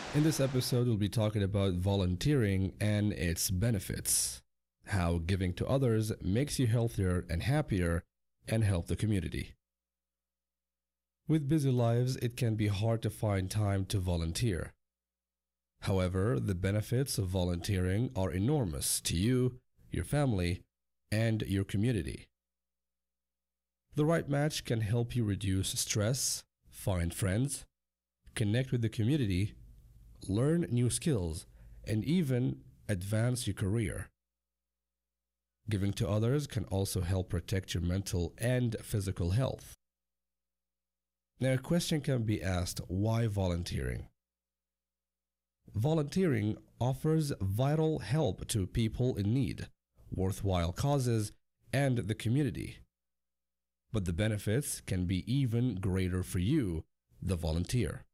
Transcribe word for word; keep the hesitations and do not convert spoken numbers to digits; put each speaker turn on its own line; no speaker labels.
In this episode, we'll be talking about volunteering and its benefits, how giving to others makes you healthier and happier, and help the community. With busy lives, it can be hard to find time to volunteer. However, the benefits of volunteering are enormous to you, your family, and your community. The right match can help you reduce stress, find friends, connect with the community, learn new skills, and even advance your career. Giving to others can also help protect your mental and physical health. Now, a question can be asked: why volunteering? Volunteering offers vital help to people in need, worthwhile causes, and the community. But the benefits can be even greater for you, the volunteer.